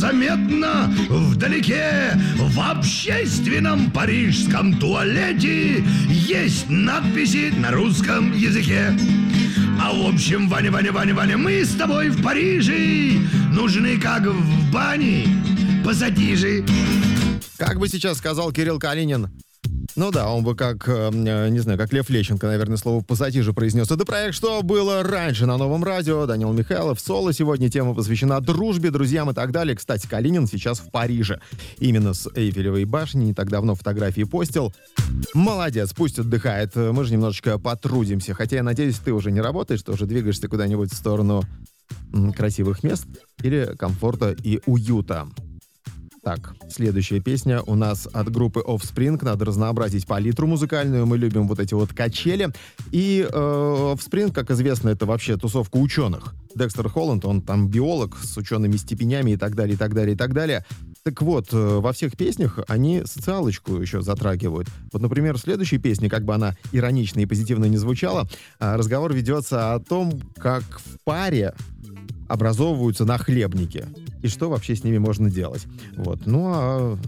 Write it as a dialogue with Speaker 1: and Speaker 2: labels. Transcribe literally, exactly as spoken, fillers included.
Speaker 1: заметно вдалеке в общественном парижском туалете есть надписи на русском языке. А в общем, Ваня, Ваня, Ваня, Ваня, мы с тобой в Париже нужны как в бане пассатижи.
Speaker 2: Как бы сейчас сказал Кирилл Калинин. Ну да, он бы как, э, не знаю, как Лев Лещенко, наверное, слово «пассатижи» произнес. Это проект «Что было раньше» на Новом радио. Данил Михайлов, соло. Сегодня тема посвящена дружбе, друзьям и так далее. Кстати, Калинин сейчас в Париже. Именно с Эйфелевой башни. Не так давно фотографии постил. Молодец, пусть отдыхает. Мы же немножечко потрудимся. Хотя я надеюсь, ты уже не работаешь, ты уже двигаешься куда-нибудь в сторону м, красивых мест или комфорта и уюта. Так, следующая песня у нас от группы Offspring. Надо разнообразить палитру музыкальную. Мы любим вот эти вот качели. И э, Offspring, как известно, это вообще тусовка ученых. Декстер Холланд, он там биолог с учеными степенями и так далее, и так далее, и так далее. Так вот, э, во всех песнях они социалочку еще затрагивают. Вот, например, в следующей песне, как бы она иронично и позитивно не звучала, э, разговор ведется о том, как в паре образовываются нахлебники. И что вообще с ними можно делать. Вот. Ну, а